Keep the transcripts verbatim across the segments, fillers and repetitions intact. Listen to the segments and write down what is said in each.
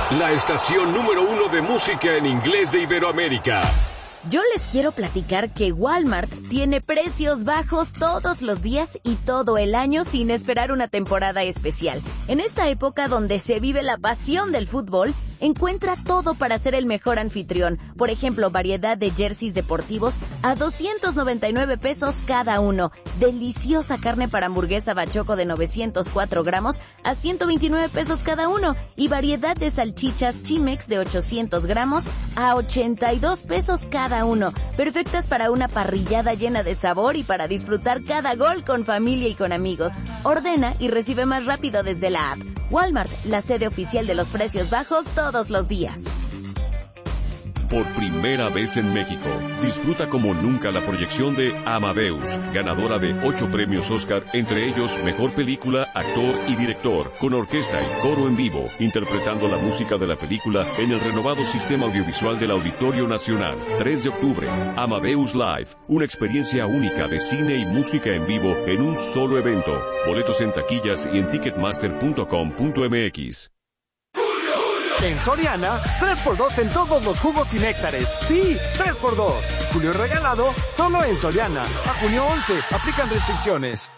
la estación número uno de música en inglés de Iberoamérica. Yo les quiero platicar que Walmart tiene precios bajos todos los días y todo el año sin esperar una temporada especial. En esta época donde se vive la pasión del fútbol, encuentra todo para ser el mejor anfitrión. Por ejemplo, variedad de jerseys deportivos a doscientos noventa y nueve pesos cada uno. Deliciosa carne para hamburguesa bachoco de novecientos cuatro gramos a ciento veintinueve pesos cada uno. Y variedad de salchichas Chimex de ochocientos gramos a ochenta y dos pesos cada uno. Perfectas para una parrillada llena de sabor y para disfrutar cada gol con familia y con amigos. Ordena y recibe más rápido desde la app. Walmart, la sede oficial de los precios bajos todos los días. Por primera vez en México, disfruta como nunca la proyección de Amadeus, ganadora de ocho premios Oscar, entre ellos Mejor Película, Actor y Director, con orquesta y coro en vivo, interpretando la música de la película en el renovado sistema audiovisual del Auditorio Nacional. tres de octubre, Amadeus Live, una experiencia única de cine y música en vivo en un solo evento. Boletos en taquillas y en ticketmaster punto com punto m x. En Soriana, tres por dos en todos los jugos y néctares. Sí, tres por dos. Julio regalado, solo en Soriana. A junio once, aplican restricciones.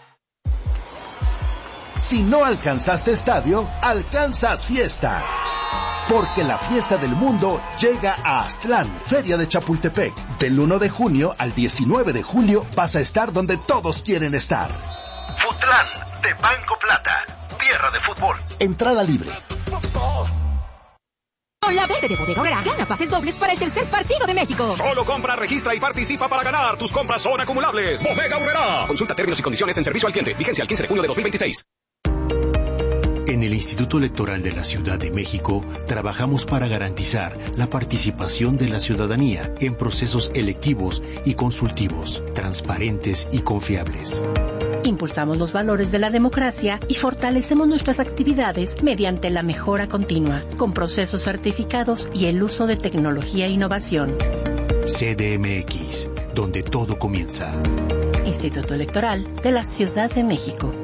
Si no alcanzaste estadio, alcanzas fiesta. Porque la fiesta del mundo llega a Aztlán, Feria de Chapultepec. Del uno de junio al diecinueve de julio vas a estar donde todos quieren estar. Futlán, de Banco Plata. Tierra de fútbol. Entrada libre. Con la verde de Bodega Aurrera, gana pases dobles para el tercer partido de México. Solo compra, registra y participa para ganar. Tus compras son acumulables. Bodega Aurrera. Consulta términos y condiciones en servicio al cliente. Vigencia el quince de junio de dos mil veintiséis. En el Instituto Electoral de la Ciudad de México, trabajamos para garantizar la participación de la ciudadanía en procesos electivos y consultivos, transparentes y confiables. Impulsamos los valores de la democracia y fortalecemos nuestras actividades mediante la mejora continua, con procesos certificados y el uso de tecnología e innovación. C D M X, donde todo comienza. Instituto Electoral de la Ciudad de México.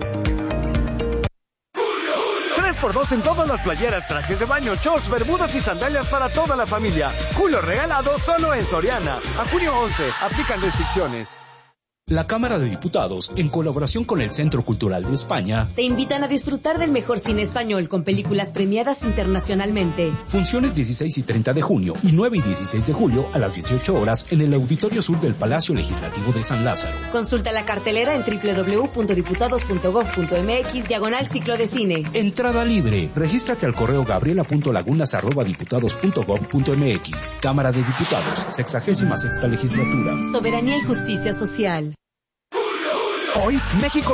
tres por dos en todas las playeras, trajes de baño, shorts, bermudas y sandalias para toda la familia. Julio regalado solo en Soriana. A junio once, aplican restricciones. La Cámara de Diputados, en colaboración con el Centro Cultural de España, te invitan a disfrutar del mejor cine español con películas premiadas internacionalmente. Funciones dieciséis y treinta de junio y nueve y dieciséis de julio a las dieciocho horas en el Auditorio Sur del Palacio Legislativo de San Lázaro. Consulta la cartelera en doble u doble u doble u punto diputados punto gob punto m x diagonal ciclo de cine. Entrada libre. Regístrate al correo gabriela punto lagunas arroba diputados punto gob punto m x. Cámara de Diputados, sexagésima sexta legislatura. Soberanía y justicia social. Hoy, México